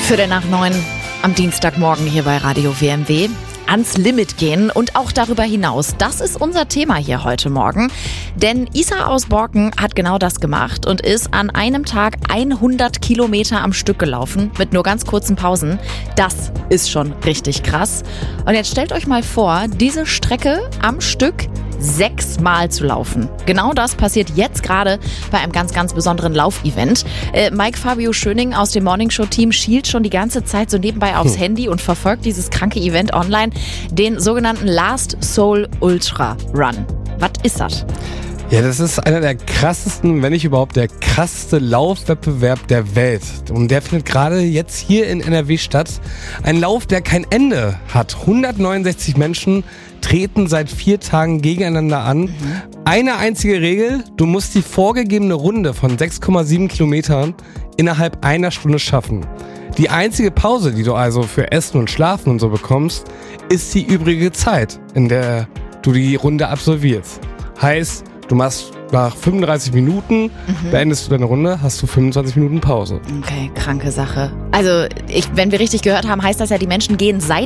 8:45 am Dienstagmorgen hier bei Radio WMW. Ans Limit gehen und auch darüber hinaus. Das ist unser Thema hier heute Morgen. Denn Isa aus Borken hat genau das gemacht und ist an einem Tag 100 Kilometer am Stück gelaufen mit nur ganz kurzen Pausen. Das ist schon richtig krass. Und jetzt stellt euch mal vor, diese Strecke am Stück 6-mal zu laufen. Genau das passiert jetzt gerade bei einem ganz, ganz besonderen Laufevent. Mike Fabio Schöning aus dem Morningshow-Team schielt schon die ganze Zeit so nebenbei aufs Handy und verfolgt dieses kranke Event online, den sogenannten Last Soul Ultra Run. Was ist das? Ja, das ist einer der krassesten, wenn nicht überhaupt der krasseste Laufwettbewerb der Welt. Und der findet gerade jetzt hier in NRW statt. Ein Lauf, der kein Ende hat. 169 Menschen treten seit 4 Tagen gegeneinander an. Eine einzige Regel, du musst die vorgegebene Runde von 6,7 Kilometern innerhalb einer Stunde schaffen. Die einzige Pause, die du also für Essen und Schlafen und so bekommst, ist die übrige Zeit, in der du die Runde absolvierst. Heißt, du machst nach 35 Minuten, beendest du deine Runde, hast du 25 Minuten Pause. Okay, kranke Sache. Also, wenn wir richtig gehört haben, heißt das ja, die Menschen gehen seit